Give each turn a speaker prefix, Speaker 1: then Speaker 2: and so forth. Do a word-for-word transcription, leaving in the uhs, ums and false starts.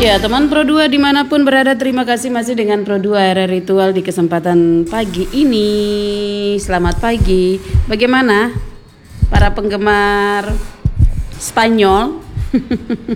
Speaker 1: Ya, teman Pro dua dimanapun berada, terima kasih masih dengan Pro dua R R Ritual di kesempatan pagi ini. Selamat pagi. Bagaimana para penggemar Spanyol?